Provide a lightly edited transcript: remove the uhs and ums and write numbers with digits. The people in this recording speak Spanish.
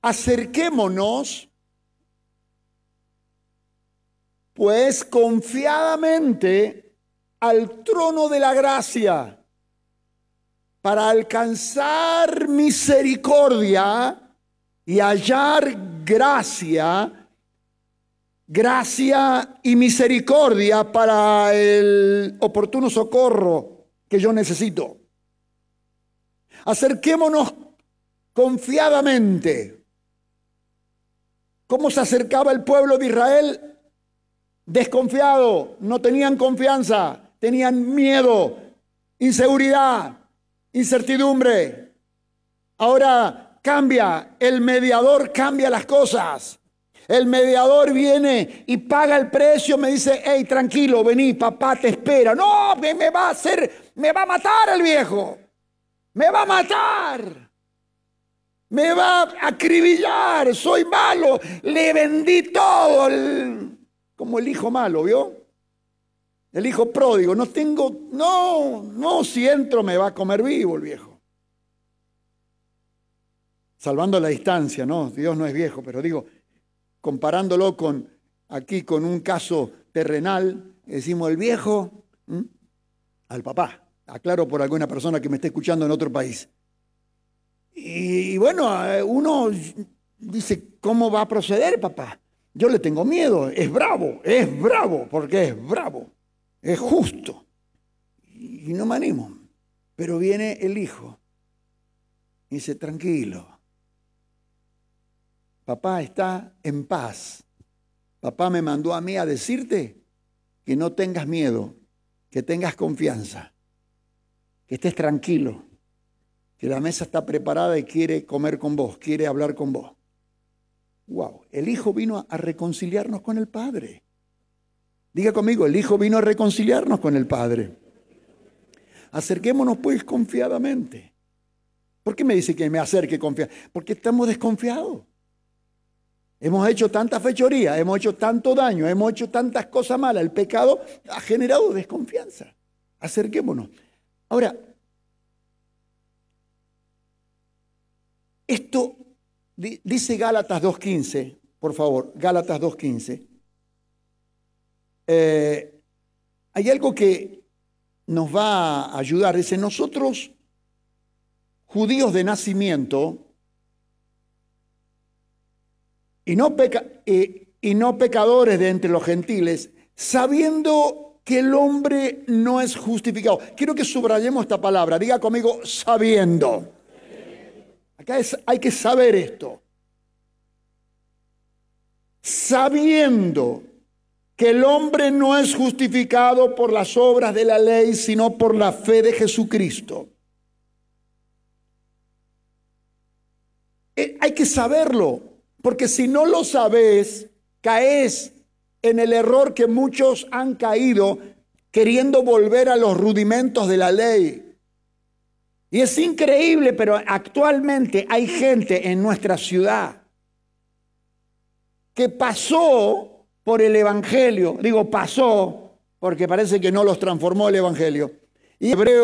Acerquémonos, pues, confiadamente al trono de la gracia para alcanzar misericordia y hallar gracia y misericordia para el oportuno socorro que yo necesito. Acerquémonos confiadamente. ¿Cómo se acercaba el pueblo de Israel? Desconfiado, no tenían confianza, tenían miedo, inseguridad, incertidumbre. Ahora cambia, el mediador cambia las cosas. El mediador viene y paga el precio, me dice: hey, tranquilo, vení, papá te espera. No, me va a matar el viejo. Me va a matar. Me va a acribillar, soy malo. Le vendí todo, como el hijo malo, ¿vio? El hijo pródigo. Si entro me va a comer vivo el viejo. Salvando la distancia, ¿no? Dios no es viejo, pero digo, comparándolo con un caso terrenal, decimos el viejo al papá. Aclaro por alguna persona que me esté escuchando en otro país. Y bueno, uno dice: ¿cómo va a proceder, papá? Yo le tengo miedo, es bravo, porque es bravo, es justo. Y no me animo. Pero viene el hijo y dice: tranquilo. Papá está en paz. Papá me mandó a mí a decirte que no tengas miedo, que tengas confianza, que estés tranquilo, que la mesa está preparada y quiere comer con vos, quiere hablar con vos. Wow, el Hijo vino a reconciliarnos con el Padre. Diga conmigo: el Hijo vino a reconciliarnos con el Padre. Acerquémonos pues confiadamente. ¿Por qué me dice que me acerque confiadamente? Porque estamos desconfiados. Hemos hecho tanta fechoría, hemos hecho tanto daño, hemos hecho tantas cosas malas. El pecado ha generado desconfianza. Acerquémonos. Ahora, esto dice Gálatas 2:15, por favor, Gálatas 2:15. Hay algo que nos va a ayudar. Dice: nosotros, judíos de nacimiento, y no pecadores de entre los gentiles, sabiendo que el hombre no es justificado. Quiero que subrayemos esta palabra. Diga conmigo: sabiendo. Acá hay que saber esto. Sabiendo que el hombre no es justificado por las obras de la ley, sino por la fe de Jesucristo. Hay que saberlo. Porque si no lo sabes, caes en el error que muchos han caído, queriendo volver a los rudimentos de la ley. Y es increíble, pero actualmente hay gente en nuestra ciudad que pasó por el Evangelio. Digo pasó porque parece que no los transformó el Evangelio. Y Hebreos